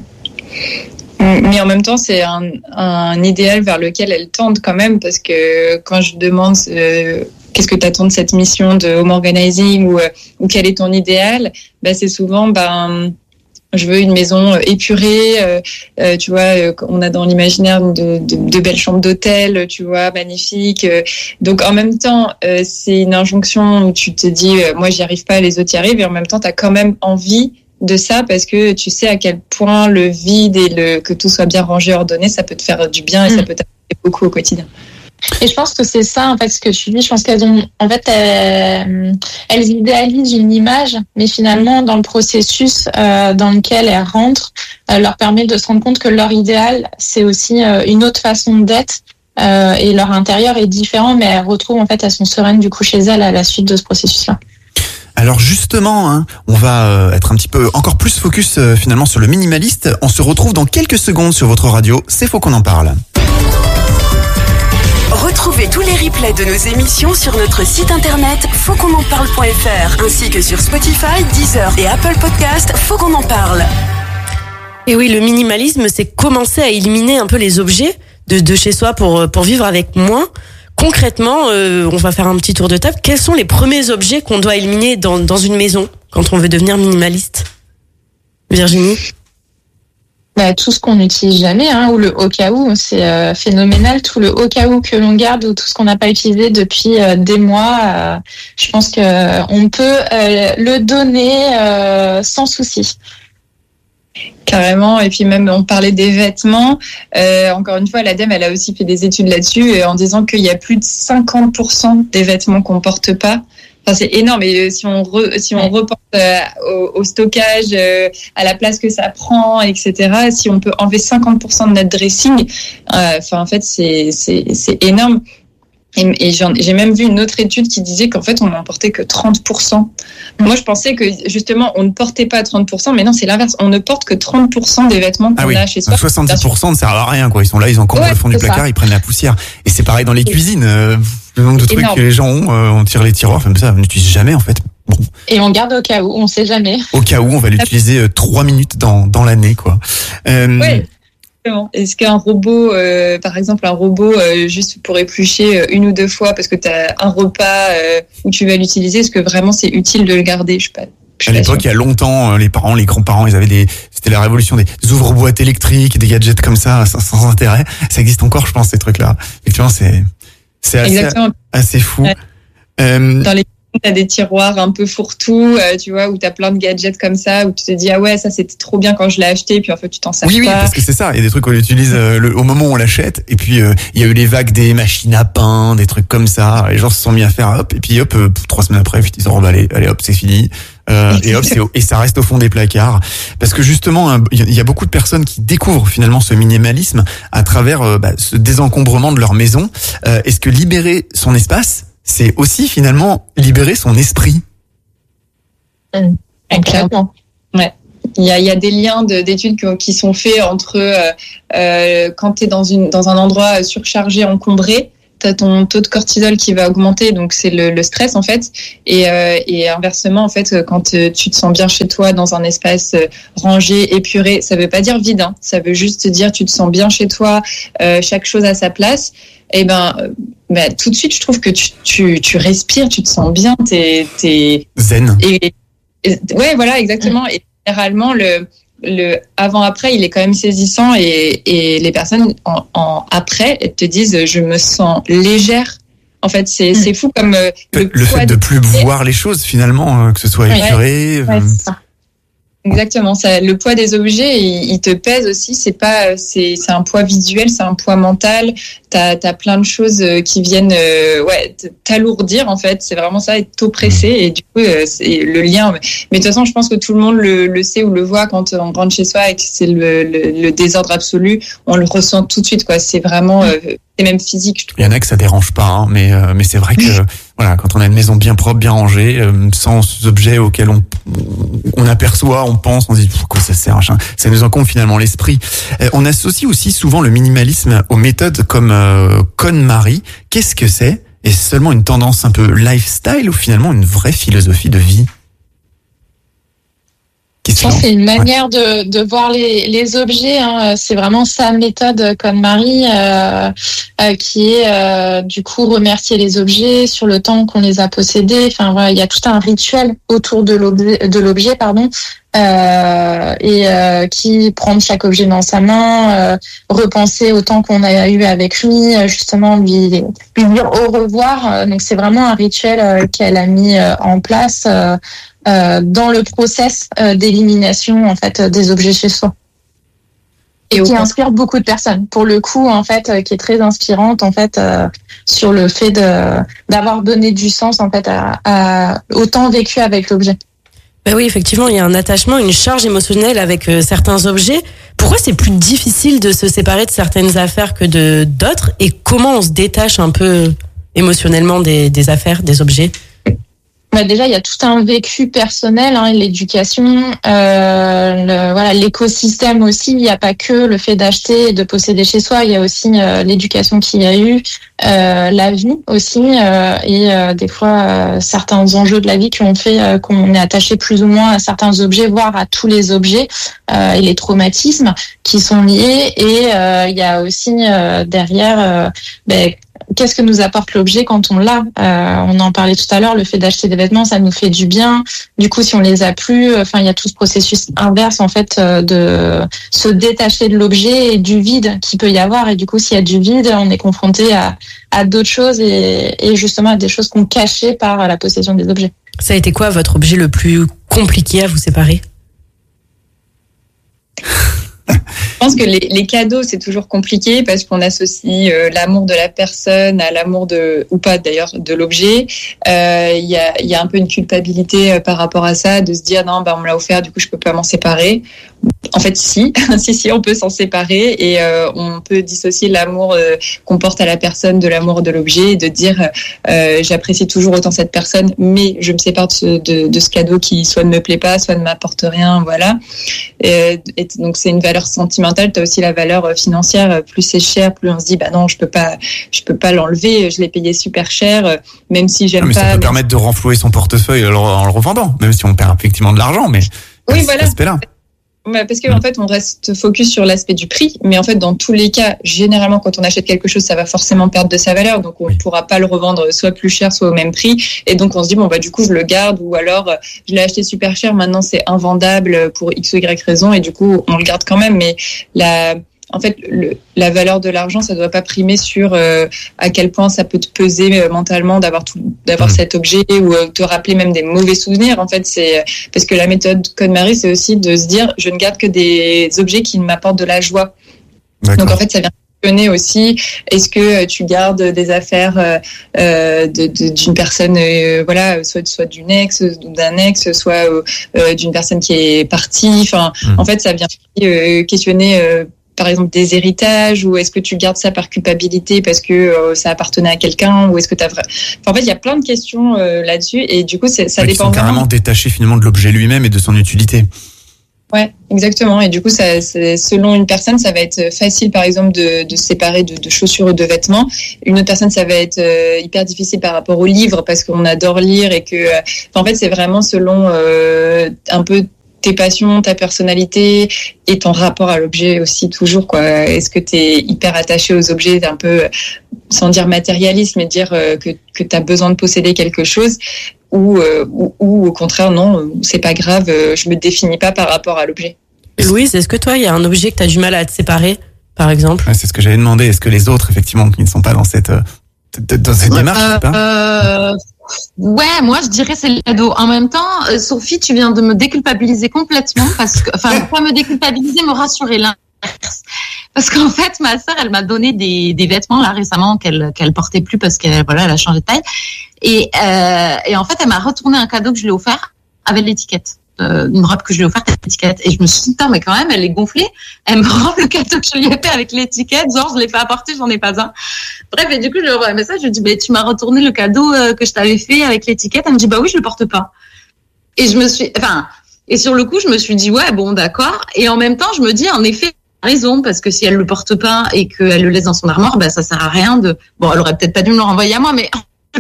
Mais en même temps, c'est un, un idéal vers lequel elles tendent quand même, parce que quand je demande euh, qu'est-ce que tu attends de cette mission de home organizing ou, ou quel est ton idéal, bah, c'est souvent ben, je veux une maison épurée, euh, euh, tu vois, euh, on a dans l'imaginaire de, de, de belles chambres d'hôtel, tu vois, magnifiques. Euh, donc en même temps, euh, c'est une injonction où tu te dis, euh, moi j'y arrive pas, les autres y arrivent, et en même temps, tu as quand même envie de ça parce que tu sais à quel point le vide et le que tout soit bien rangé, ordonné, ça peut te faire du bien et mmh. ça peut t'apporter beaucoup au quotidien. Et je pense que c'est ça en fait ce que tu dis. Je pense qu'elles ont, en fait, elles, elles idéalisent une image, mais finalement dans le processus euh, dans lequel elles rentrent, euh, leur permet de se rendre compte que leur idéal c'est aussi euh, une autre façon d'être. Euh, et leur intérieur est différent, mais elles retrouvent en fait, elles sont sereines du coup chez elles à la suite de ce processus-là. Alors justement, hein, on va euh, être un petit peu encore plus focus euh, finalement sur le minimaliste. On se retrouve dans quelques secondes sur votre radio. C'est Faut qu'on en parle. Retrouvez tous les replays de nos émissions sur notre site internet faut qu'on en parle point f r ainsi que sur Spotify, Deezer et Apple Podcast. Faut qu'on en parle. Et oui, le minimalisme, c'est commencer à éliminer un peu les objets de, de chez soi pour pour vivre avec moins. Concrètement, euh, on va faire un petit tour de table. Quels sont les premiers objets qu'on doit éliminer dans, dans une maison quand on veut devenir minimaliste? Virginie? Bah, tout ce qu'on n'utilise jamais, hein, ou le au cas où, c'est euh, phénoménal. Tout le au cas où que l'on garde ou tout ce qu'on n'a pas utilisé depuis euh, des mois, euh, je pense que euh, on peut euh, le donner euh, sans souci. Carrément, et puis même on parlait des vêtements, euh, encore une fois l'Ademe elle a aussi fait des études là-dessus en disant qu'il y a plus de cinquante pour cent des vêtements qu'on porte pas. Enfin, c'est énorme, et si on re, si on reporte euh, au, au stockage, euh, à la place que ça prend, et cetera, si on peut enlever cinquante pour cent de notre dressing, euh, enfin en fait c'est c'est c'est énorme. Et, et j'en, j'ai même vu une autre étude qui disait qu'en fait, on n'en portait que trente pour cent. Moi, je pensais que justement, on ne portait pas trente pour cent, mais non, c'est l'inverse. On ne porte que trente pour cent des vêtements qu'on ah oui. a chez soi. soixante-dix pour cent ne servent à rien, quoi. Ils sont là, ils encombrent ouais, le fond du placard, ça. Ils prennent la poussière. Et c'est pareil dans les cuisines. Euh, le nombre de trucs énorme. Que les gens ont, euh, on tire les tiroirs, enfin, ça, on n'utilise jamais, en fait. Bon. Et on garde au cas où, on sait jamais. Au cas où, on va l'utiliser euh, trois minutes dans, dans l'année, quoi. Euh, ouais. Est-ce qu'un robot, euh, par exemple, un robot euh, juste pour éplucher euh, une ou deux fois parce que tu as un repas euh, où tu vas l'utiliser, est-ce que vraiment c'est utile de le garder? Je sais pas. Je à l'époque, il y a longtemps, les parents, les grands-parents, ils avaient des, c'était la révolution des ouvre-boîtes électriques, des gadgets comme ça, sans, sans intérêt. Ça existe encore, je pense, ces trucs-là. Effectivement, c'est, c'est assez, assez fou. Ouais. Euh, Dans les t'as des tiroirs un peu fourre-tout, euh, tu vois, où t'as plein de gadgets comme ça, où tu te dis ah ouais, ça c'était trop bien quand je l'ai acheté, puis en fait tu t'en sers oui, pas. Oui, parce que c'est ça. Il y a des trucs qu'on utilise euh, le, au moment où on l'achète, et puis euh, il y a eu les vagues des machines à pain, des trucs comme ça. Les gens se sont mis à faire hop, et puis hop, euh, trois semaines après, ils se sont emballés. Allez hop, c'est fini. Euh, et hop, c'est, et ça reste au fond des placards. Parce que justement, il y a beaucoup de personnes qui découvrent finalement ce minimalisme à travers euh, bah, ce désencombrement de leur maison. Euh, est-ce que libérer son espace, c'est aussi finalement libérer son esprit? Mmh. Clairement. Ouais. Il y a, il y a des liens de, d'études qui, qui sont faits entre euh, euh, quand tu es dans, une, dans un endroit surchargé, encombré, tu as ton taux de cortisol qui va augmenter, donc c'est le, le stress en fait. Et, euh, et inversement, en fait, quand tu te sens bien chez toi dans un espace rangé, épuré, ça veut pas dire vide, hein, ça veut juste dire tu te sens bien chez toi, euh, chaque chose à sa place. Et ben, ben tout de suite, je trouve que tu, tu, tu respires, tu te sens bien, t'es, t'es zen. Et, et ouais, voilà, exactement. Et généralement, le le avant-après, il est quand même saisissant, et, et les personnes en, en après, elles te disent je me sens légère. En fait, c'est mmh. c'est fou comme euh, le, le fait de plus voir les choses finalement, euh, que ce soit épuré. Ouais, ouais, c'est ça. Exactement, ça, le poids des objets, il, il te pèse aussi. C'est pas, c'est, c'est un poids visuel, c'est un poids mental. T'as, t'as plein de choses qui viennent, euh, ouais, t'alourdir en fait. C'est vraiment ça, être t'oppresser. Et du coup, euh, c'est le lien. Mais de toute façon, je pense que tout le monde le, le sait ou le voit quand on rentre chez soi et que c'est le, le, le désordre absolu. On le ressent tout de suite, quoi. C'est vraiment, euh, c'est même physique, je trouve. Il y en a que ça dérange pas, hein, mais euh, mais c'est vrai que voilà, quand on a une maison bien propre, bien rangée, euh, sans objets auxquels on on aperçoit, on pense, on se dit pourquoi ça sert, machin. Ça nous encombre finalement l'esprit. Euh, on associe aussi souvent le minimalisme aux méthodes comme euh, KonMari. Qu'est-ce que c'est? Est-ce seulement une tendance un peu lifestyle ou finalement une vraie philosophie de vie? Je pense que c'est une manière de, de voir les, les objets. Hein. C'est vraiment sa méthode KonMari, euh, euh, qui est euh, du coup remercier les objets sur le temps qu'on les a possédés. Enfin voilà, il y a tout un rituel autour de l'objet, de l'objet, pardon, euh, et euh, qui prend chaque objet dans sa main, euh, repenser au temps qu'on a eu avec lui, justement lui, lui dire au revoir. Donc c'est vraiment un rituel qu'elle a mis en place. Euh, Euh, dans le process euh, d'élimination en fait des objets chez soi, et, et qui inspire beaucoup de personnes pour le coup en fait, euh, qui est très inspirante en fait euh, sur le fait de d'avoir donné du sens en fait à, à au temps vécu avec l'objet. Ben oui, effectivement, il y a un attachement, une charge émotionnelle avec euh, certains objets. Pourquoi c'est plus difficile de se séparer de certaines affaires que de d'autres, et comment on se détache un peu émotionnellement des, des affaires, des objets? Bah déjà, il y a tout un vécu personnel, hein, l'éducation, euh, le, voilà, l'écosystème aussi. Il n'y a pas que le fait d'acheter et de posséder chez soi. Il y a aussi euh, l'éducation qu'il y a eu, euh, la vie aussi, euh, et euh, des fois euh, certains enjeux de la vie qui ont fait euh, qu'on est attaché plus ou moins à certains objets, voire à tous les objets, euh, et les traumatismes qui sont liés. Et euh, il y a aussi euh, derrière, euh, ben, qu'est-ce que nous apporte l'objet quand on l'a? euh, On en parlait tout à l'heure, le fait d'acheter des vêtements, ça nous fait du bien. Du coup, si on les a plus, enfin, il y a tout ce processus inverse en fait, de se détacher de l'objet et du vide qu'il peut y avoir. Et du coup, s'il y a du vide, on est confronté à, à d'autres choses, et, et justement à des choses qu'on cachait par la possession des objets. Ça a été quoi votre objet le plus compliqué à vous séparer? Je pense que les, les cadeaux, c'est toujours compliqué parce qu'on associe euh, l'amour de la personne à l'amour de, ou pas d'ailleurs, de l'objet. Il euh, y, a, y a un peu une culpabilité euh, par rapport à ça, de se dire non, bah, on me l'a offert, du coup je peux pas m'en séparer. En fait, si, si, si, on peut s'en séparer, et euh, on peut dissocier l'amour euh, qu'on porte à la personne de l'amour de l'objet, et de dire euh, j'apprécie toujours autant cette personne, mais je me sépare de ce, de, de ce cadeau qui soit ne me plaît pas, soit ne m'apporte rien, voilà. Et, et donc c'est une valeur sentimentale. T'as aussi la valeur financière. Plus c'est cher, plus on se dit bah non, je peux pas, je peux pas l'enlever. Je l'ai payé super cher, même si j'aime non, mais pas. Ça peut mais... permettre de renflouer son portefeuille en le revendant, même si on perd effectivement de l'argent, mais oui, voilà. Cet aspect-là. Parce qu'en fait, on reste focus sur l'aspect du prix, mais en fait, dans tous les cas, généralement, quand on achète quelque chose, ça va forcément perdre de sa valeur, donc on ne pourra pas le revendre soit plus cher, soit au même prix, et donc on se dit bon bah du coup je le garde, ou alors je l'ai acheté super cher, maintenant c'est invendable pour x ou y raison, et du coup on le garde quand même. Mais la en fait, le, la valeur de l'argent, ça doit pas primer sur euh, à quel point ça peut te peser euh, mentalement d'avoir tout, d'avoir mmh. cet objet ou euh, te rappeler même des mauvais souvenirs. En fait, c'est parce que la méthode KonMari, c'est aussi de se dire, je ne garde que des objets qui m'apportent de la joie. D'accord. Donc en fait, ça vient aussi. Est-ce que tu gardes des affaires euh, de, de, d'une personne, euh, voilà, soit soit d'une ex, d'un ex, soit euh, d'une personne qui est partie. Enfin, mmh. en fait, ça vient euh, questionner. Euh, par exemple des héritages, ou est-ce que tu gardes ça par culpabilité parce que euh, ça appartenait à quelqu'un, ou est-ce que tu as vrai... enfin, en fait il y a plein de questions euh, là-dessus, et du coup c'est, ça ouais, dépend qui sont carrément détachés finalement de l'objet lui-même et de son utilité. Ouais, exactement. Et du coup, ça, c'est, selon une personne, ça va être facile, par exemple, de, de se séparer de, de chaussures ou de vêtements. Une autre personne, ça va être euh, hyper difficile par rapport aux livres, parce qu'on adore lire et que, euh, en fait, c'est vraiment selon euh, un peu tes passions, ta personnalité et ton rapport à l'objet aussi, toujours, quoi. Est-ce que tu es hyper attaché aux objets, un peu, sans dire matérialiste, mais dire euh, que, que tu as besoin de posséder quelque chose, ou, euh, ou, ou au contraire, non, c'est pas grave, euh, je me définis pas par rapport à l'objet. Louise, est-ce que toi, il y a un objet que tu as du mal à te séparer, par exemple? Ouais, c'est ce que j'avais demandé. Est-ce que les autres, effectivement, qui ne sont pas dans cette, dans cette démarche, euh, je sais pas euh... Ouais, moi je dirais c'est le cadeau. En même temps, euh, Sophie, tu viens de me déculpabiliser complètement, parce que, enfin, pas me déculpabiliser, me rassurer, l'inverse. Parce qu'en fait, ma sœur, elle m'a donné des, des vêtements là récemment qu'elle qu'elle portait plus parce qu'elle voilà, elle a changé de taille. Et euh, et en fait, elle m'a retourné un cadeau que je lui ai offert avec l'étiquette. Euh, une robe que je lui ai offerte avec l'étiquette, et je me suis dit putain, mais quand même elle est gonflée, elle me rend le cadeau que je lui ai fait avec l'étiquette, genre je l'ai pas apporté, j'en ai pas un. Bref, et du coup je lui envoie un message, je lui dis mais tu m'as retourné le cadeau euh, que je t'avais fait avec l'étiquette. Elle me dit bah oui, je le porte pas. Et je me suis enfin et sur le coup je me suis dit ouais bon d'accord, et en même temps je me dis en effet elle a raison, parce que si elle le porte pas et qu'elle le laisse dans son armoire, bah ça sert à rien de bon elle aurait peut-être pas dû me le renvoyer à moi, mais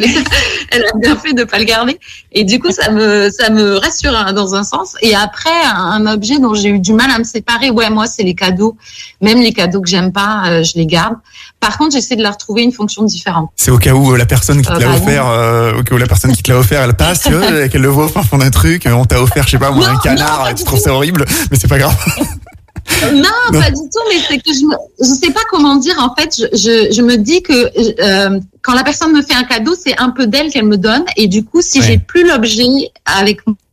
elle a bien fait de pas le garder, et du coup ça me ça me rassure dans un sens. Et après, un objet dont j'ai eu du mal à me séparer, ouais, moi c'est les cadeaux, même les cadeaux que j'aime pas, euh, je les garde. Par contre, j'essaie de leur trouver une fonction différente. C'est au cas où la personne qui te euh, l'a bah offert, euh, au cas où la personne qui te l'a offert, elle passe, tu vois, qu'elle le voit au fin fond d'un truc, on t'a offert, je sais pas moi, non, un canard, non, tu trouves ça horrible, mais c'est pas grave. Non, non, pas du tout, mais c'est que je me, je sais pas comment dire, en fait, je, je, je me dis que euh, quand la personne me fait un cadeau, c'est un peu d'elle qu'elle me donne, et du coup, si ouais. j'ai plus l'objet avec moi,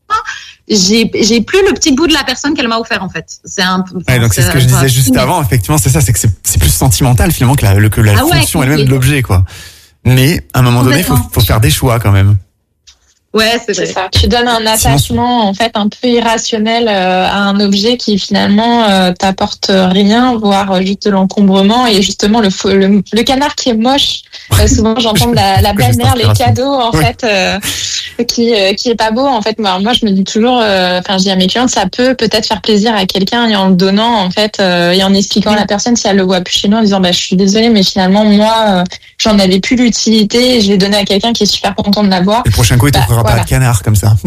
j'ai, j'ai plus le petit bout de la personne qu'elle m'a offert, en fait. C'est un peu. Ouais, donc c'est, c'est ce que je disais juste avant, effectivement, c'est ça, c'est que c'est, c'est plus sentimental finalement que la, que la ah fonction ouais, elle-même de l'objet, quoi. Mais à un moment donné, il faut, faut faire des choix quand même. Ouais, c'est, c'est ça. Tu donnes un attachement en fait un peu irrationnel euh, à un objet qui finalement euh, t'apporte rien, voire juste de l'encombrement. Et justement le le, le canard qui est moche. Euh, souvent j'entends la, la belle-mère, les cadeaux en ouais. fait euh, qui euh, qui est pas beau en fait. Moi, moi je me dis toujours, enfin euh, je dis à mes clientes, ça peut peut-être faire plaisir à quelqu'un, et en le donnant en fait euh, et en expliquant à la personne si elle le voit plus chez nous, en disant bah je suis désolée mais finalement moi euh, j'en avais plus l'utilité, et je l'ai donné à quelqu'un qui est super content de l'avoir. Le prochain coup il t'offrira voilà. pas de canard comme ça.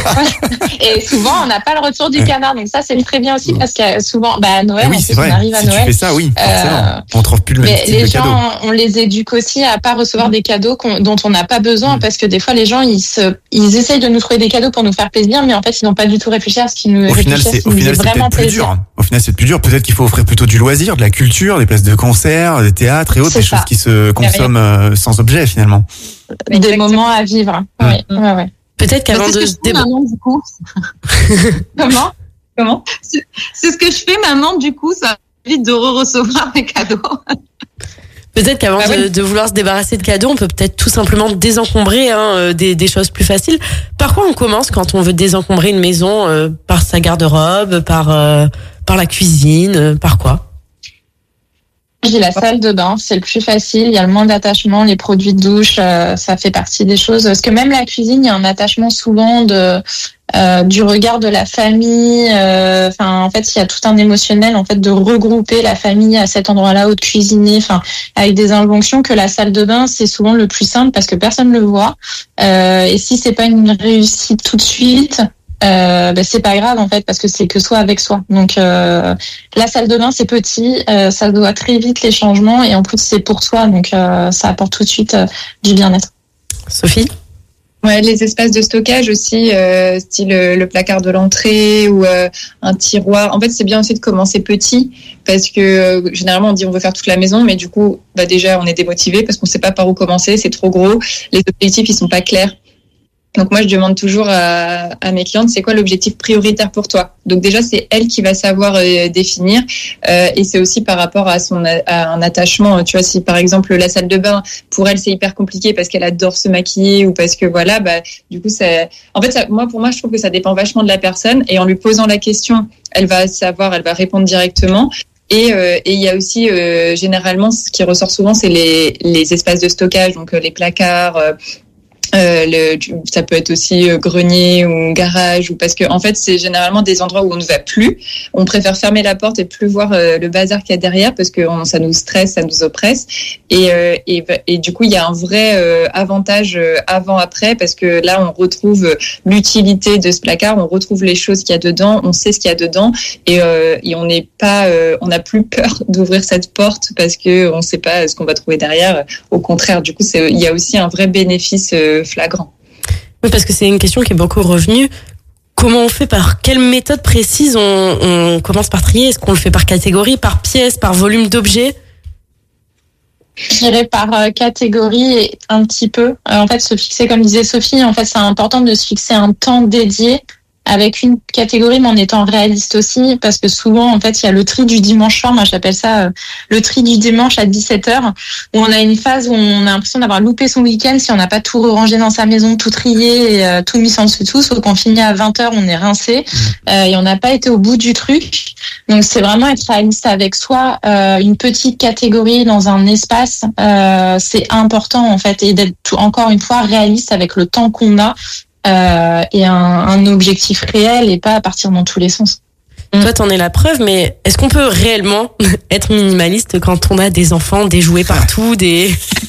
Et souvent on n'a pas le retour du ouais. canard, donc ça c'est très bien aussi, parce que souvent bah à Noël oui, en plus, on arrive à si Noël. Tu fais ça oui, forcément. Euh, on trouve plus le même style les de gens, cadeau. On les éduque aussi à pas recevoir des cadeaux dont on n'a pas besoin, mmh. parce que des fois les gens ils se ils essayent de nous trouver des cadeaux pour nous faire plaisir, mais en fait ils n'ont pas du tout réfléchi à ce qui nous au final c'est au final c'est peut-être plus dur. Au final c'est plus dur. Peut-être qu'il faut offrir plutôt du loisir, de la culture, des places de concert, des théâtres et autres, c'est des ça. Choses qui se consomment euh, sans objet finalement. Des Exactement. Moments à vivre. Mmh. Oui, ouais, ouais. Peut-être qu'avant de se débattre. Du coup. Comment Comment c'est, c'est ce que je fais maintenant, du coup, ça évite de re-recevoir mes cadeaux. Peut-être qu'avant bah de, oui. de vouloir se débarrasser de cadeaux, on peut peut-être tout simplement désencombrer hein, des, des choses plus faciles. Par quoi on commence quand on veut désencombrer une maison euh, par sa garde-robe, par, euh, par la cuisine, euh, par quoi? J'ai la salle de bain, c'est le plus facile, il y a le moins d'attachement, les produits de douche, euh, ça fait partie des choses. Parce que même la cuisine, il y a un attachement souvent de euh, du regard de la famille. Enfin, euh, en fait, il y a tout un émotionnel en fait de regrouper la famille à cet endroit-là ou de cuisiner. Enfin, avec des injonctions que la salle de bain, c'est souvent le plus simple parce que personne ne le voit. Euh, et si c'est pas une réussite tout de suite. Euh, ben c'est pas grave en fait, parce que c'est que soi avec soi. Donc euh, la salle de bain c'est petit, euh, ça doit très vite les changements, et en plus c'est pour soi, donc euh, ça apporte tout de suite euh, du bien-être. Sophie? Ouais, les espaces de stockage aussi, euh, style euh, le placard de l'entrée ou euh, un tiroir. En fait, c'est bien aussi de commencer petit parce que euh, généralement on dit on veut faire toute la maison, mais du coup, bah déjà on est démotivé parce qu'on sait pas par où commencer, c'est trop gros, les objectifs ils sont pas clairs. Donc moi, je demande toujours à, à mes clientes, c'est quoi l'objectif prioritaire pour toi? Donc déjà, c'est elle qui va savoir euh, définir, euh, et c'est aussi par rapport à son à un attachement. Tu vois, si par exemple la salle de bain pour elle c'est hyper compliqué parce qu'elle adore se maquiller ou parce que voilà, bah du coup ça. En fait, ça, moi pour moi, je trouve que ça dépend vachement de la personne et en lui posant la question, elle va savoir, elle va répondre directement. Et euh, et il y a aussi euh, généralement ce qui ressort souvent, c'est les les espaces de stockage, donc euh, les placards. Euh, Euh, le, ça peut être aussi euh, grenier ou garage ou parce que en fait c'est généralement des endroits où on ne va plus. On préfère fermer la porte et plus voir euh, le bazar qu'il y a derrière parce que on, ça nous stresse, ça nous oppresse. Et euh, et, et du coup il y a un vrai euh, avantage euh, avant après parce que là on retrouve l'utilité de ce placard, on retrouve les choses qu'il y a dedans, on sait ce qu'il y a dedans et, euh, et on n'est pas, euh, on n'a plus peur d'ouvrir cette porte parce que on ne sait pas ce qu'on va trouver derrière. Au contraire, du coup c'est, il y a aussi un vrai bénéfice euh, flagrant. Oui, parce que c'est une question qui est beaucoup revenue. Comment on fait, par quelle méthode précise on, on commence par trier? Est-ce qu'on le fait par catégorie, par pièce, par volume d'objets? Je dirais par euh, catégorie et un petit peu. Euh, en fait, se fixer, comme disait Sophie, en fait, c'est important de se fixer un temps dédié avec une catégorie, mais en étant réaliste aussi, parce que souvent, en fait, il y a le tri du dimanche soir, moi j'appelle ça euh, le tri du dimanche à dix-sept heures, où on a une phase où on a l'impression d'avoir loupé son week-end si on n'a pas tout rangé dans sa maison, tout trié, et, euh, tout mis en dessous, sauf qu'on finit à vingt heures, on est rincé, euh, et on n'a pas été au bout du truc. Donc c'est vraiment être réaliste avec soi, euh, une petite catégorie dans un espace, euh, c'est important en fait, et d'être tout, encore une fois réaliste avec le temps qu'on a, Euh, et un, un objectif réel et pas à partir dans tous les sens. Toi, t'en es la preuve, mais est-ce qu'on peut réellement être minimaliste quand on a des enfants, des jouets partout, des...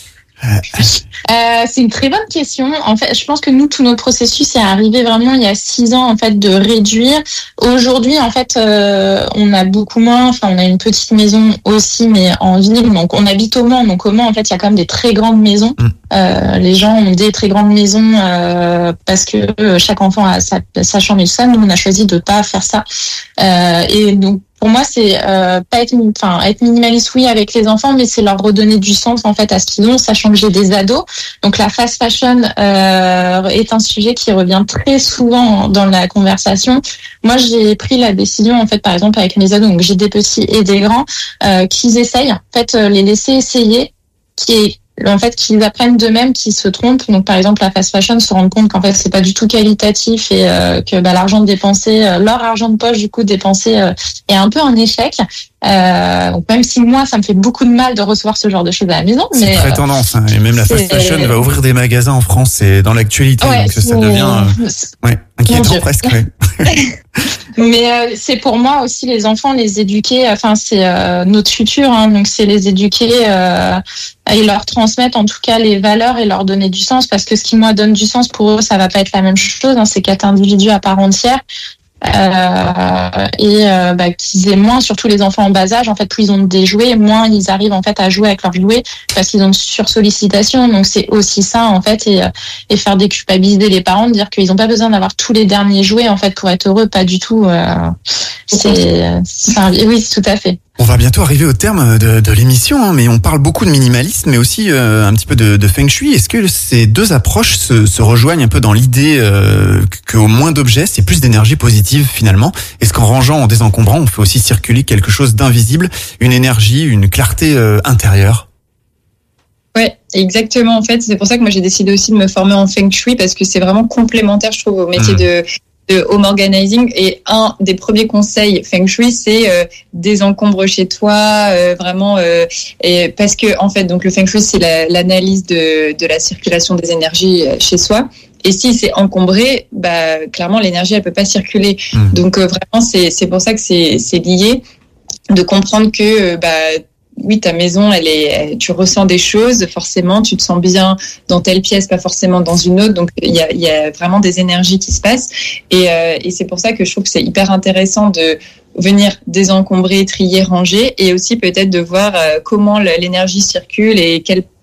Euh, c'est une très bonne question. En fait, je pense que nous, tout notre processus est arrivé vraiment il y a six ans, en fait, de réduire. Aujourd'hui, en fait, euh, on a beaucoup moins. Enfin, on a une petite maison aussi, mais en ville. Donc, on habite au Mans. Donc, au Mans, en fait, il y a quand même des très grandes maisons. Euh, les gens ont des très grandes maisons euh, parce que chaque enfant a sa, sa chambre et tout ça. Nous, on a choisi de pas faire ça. Euh, et donc, pour moi, c'est euh, pas être, enfin, être minimaliste, oui, avec les enfants, mais c'est leur redonner du sens en fait à ce qu'ils ont, sachant que j'ai des ados. Donc la fast fashion euh, est un sujet qui revient très souvent dans la conversation. Moi, j'ai pris la décision en fait, par exemple, avec mes ados, donc j'ai des petits et des grands, euh, qu'ils essayent, en fait, euh, les laisser essayer, qui est en fait qu'ils apprennent d'eux-mêmes, qu'ils se trompent. Donc par exemple la fast fashion, se rendre compte qu'en fait c'est pas du tout qualitatif et euh, que bah, l'argent dépensé, euh, leur argent de poche du coup dépensé euh, est un peu un échec. Euh, donc même si moi ça me fait beaucoup de mal de recevoir ce genre de choses à la maison, c'est mais très euh, tendance hein. Et même la fast fashion va ouvrir des magasins en France, c'est dans l'actualité, ouais, donc ça, ça devient euh, ouais, inquiétant presque. Ouais. Mais euh, c'est pour moi aussi les enfants, les éduquer. Enfin, c'est euh, notre futur, hein, donc c'est les éduquer euh, et leur transmettre en tout cas les valeurs et leur donner du sens. Parce que ce qui moi donne du sens pour eux, ça va pas être la même chose. Hein, c'est quatre individus à part entière. Euh, et euh, bah, qu'ils aient moins, surtout les enfants en bas âge, en fait, plus ils ont des jouets, moins ils arrivent en fait à jouer avec leurs jouets parce qu'ils ont une sursollicitation. Donc c'est aussi ça en fait, et, et faire déculpabiliser les parents, de dire qu'ils n'ont pas besoin d'avoir tous les derniers jouets en fait pour être heureux, pas du tout. Euh, c'est, c'est un... oui, tout à fait. On va bientôt arriver au terme de, de l'émission, hein, mais on parle beaucoup de minimalisme, mais aussi euh, un petit peu de, de feng shui. Est-ce que ces deux approches se, se rejoignent un peu dans l'idée euh, qu'au moins d'objets, c'est plus d'énergie positive finalement? Est-ce qu'en rangeant, en désencombrant, on fait aussi circuler quelque chose d'invisible, une énergie, une clarté euh, intérieure? Ouais, exactement. En fait, c'est pour ça que moi j'ai décidé aussi de me former en feng shui parce que c'est vraiment complémentaire, je trouve, au métier mmh. de de home organizing. Et un des premiers conseils feng shui, c'est euh, désencombre chez toi, euh, vraiment, euh, et parce que en fait, donc le feng shui, c'est la, l'analyse de de la circulation des énergies chez soi. Et si c'est encombré, bah clairement l'énergie elle peut pas circuler. Mmh. Donc euh, vraiment, c'est c'est pour ça que c'est c'est lié, de comprendre que euh, bah oui, ta maison, elle est, elle, tu ressens des choses, forcément, tu te sens bien dans telle pièce, pas forcément dans une autre. Donc, il y a, il y a vraiment des énergies qui se passent. Et, euh, et c'est pour ça que je trouve que c'est hyper intéressant de venir désencombrer, trier, ranger, et aussi peut-être de voir euh, comment l'énergie circule et quelle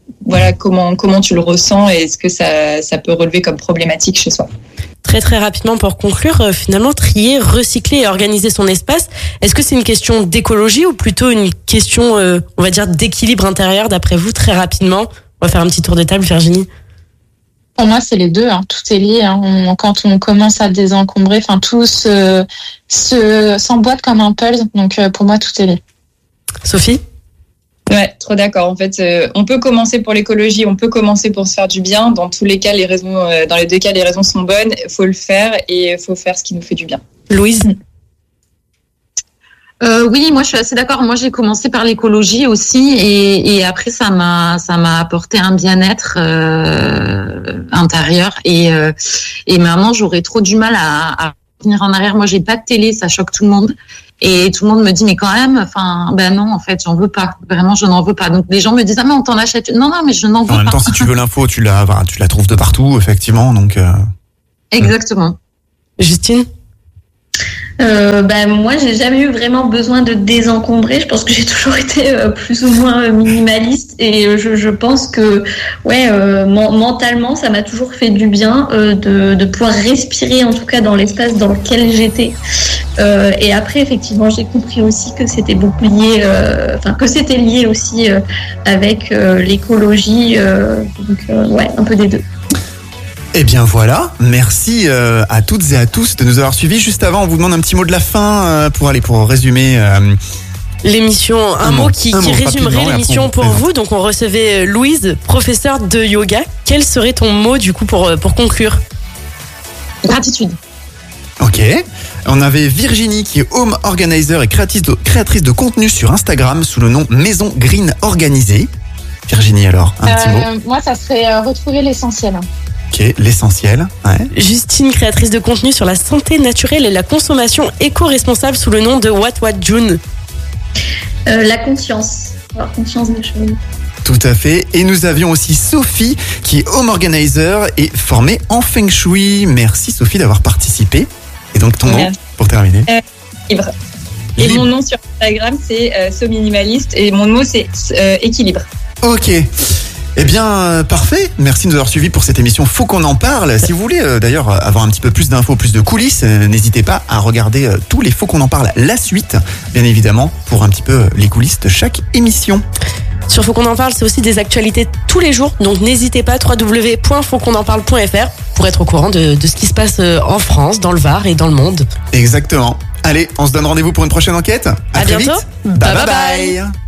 voilà comment comment tu le ressens et ce que ça ça peut relever comme problématique chez soi. Très très rapidement pour conclure, euh, finalement trier, recycler et organiser son espace, est-ce que c'est une question d'écologie ou plutôt une question, euh, on va dire, d'équilibre intérieur d'après vous, très rapidement? On va faire un petit tour de table, Virginie. Pour moi, c'est les deux. Hein. Tout est lié. Hein. On, quand on commence à désencombrer, enfin tout se, se s'emboîte comme un puzzle. Donc euh, pour moi, tout est lié. Sophie? Ouais, trop d'accord. En fait, euh, on peut commencer pour l'écologie, on peut commencer pour se faire du bien. Dans tous les cas, les raisons, euh, dans les deux cas, les raisons sont bonnes. Il faut le faire et il faut faire ce qui nous fait du bien. Louise? Euh, oui, moi je suis assez d'accord. Moi j'ai commencé par l'écologie aussi et, et après ça m'a ça m'a apporté un bien-être euh, intérieur et euh, et maintenant j'aurais trop du mal à, à revenir en arrière. Moi j'ai pas de télé, ça choque tout le monde et tout le monde me dit mais quand même, enfin ben non en fait j'en veux pas. Vraiment je n'en veux pas. Donc les gens me disent ah mais on t'en achète. Non non mais je n'en veux pas. En même temps si tu veux l'info tu la bah, tu la trouves de partout effectivement donc. Euh... Exactement. Justine? Euh, bah, moi, j'ai jamais eu vraiment besoin de désencombrer. Je pense que j'ai toujours été euh, plus ou moins minimaliste et euh, je, je pense que, ouais, euh, mentalement, ça m'a toujours fait du bien euh, de, de pouvoir respirer, en tout cas dans l'espace dans lequel j'étais. Euh, et après, effectivement, j'ai compris aussi que c'était beaucoup lié, euh, enfin que c'était lié aussi euh, avec euh, l'écologie. Euh, donc, euh, ouais, un peu des deux. Eh bien voilà, merci euh, à toutes et à tous de nous avoir suivis. Juste avant, on vous demande un petit mot de la fin euh, pour aller pour résumer euh, l'émission. Un, un mot, mot qui, un qui mot résumerait l'émission pour vous. Donc on recevait Louise, professeure de yoga. Quel serait ton mot du coup pour pour conclure? Gratitude. Ok. On avait Virginie qui est home organizer et créatrice de, créatrice de contenu sur Instagram sous le nom Maison Green Organisée. Virginie alors, un euh, petit mot. Moi ça serait euh, retrouver l'essentiel. Ok, l'essentiel. Ouais. Justine, créatrice de contenu sur la santé naturelle et la consommation éco-responsable sous le nom de What What June. Euh, la conscience, avoir conscience des choses. Tout à fait. Et nous avions aussi Sophie qui est home organizer et formée en Feng Shui. Merci Sophie d'avoir participé. Et donc ton nom pour terminer. Euh, libre. Et libre. Mon nom sur Instagram c'est euh, So Minimaliste et mon mot c'est euh, équilibre. Ok. Eh bien, euh, parfait. Merci de nous avoir suivis pour cette émission. Faut qu'on en parle. Si vous voulez euh, d'ailleurs avoir un petit peu plus d'infos, plus de coulisses, euh, n'hésitez pas à regarder euh, tous les Faut qu'on en parle, la suite, bien évidemment, pour un petit peu euh, les coulisses de chaque émission. Sur Faut qu'on en parle, c'est aussi des actualités tous les jours. Donc n'hésitez pas, w w w point faut qu'on en parle point f r pour être au courant de, de ce qui se passe en France, dans le Var et dans le monde. Exactement. Allez, on se donne rendez-vous pour une prochaine enquête. À, à très bientôt. Vite. Bye bye bye. bye.